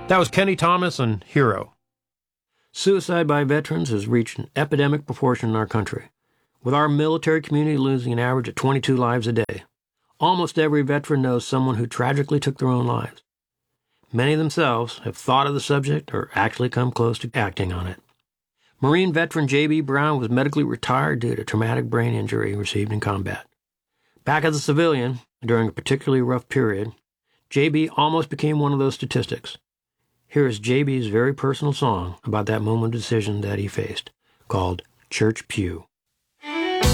That was Kenny Thomas and Hero. Suicide by veterans has reached an epidemic proportion in our country, with our military community losing an average of 22 lives a day. Almost every veteran knows someone who tragically took their own lives. Many themselves have thought of the subject or actually come close to acting on it. Marine veteran J.B. Brown was medically retired due to traumatic brain injury received in combat. Back as a civilian, during a particularly rough period, J.B. almost became one of those statistics. Here is J.B.'s very personal song about that moment of decision that he faced, called Church Pew.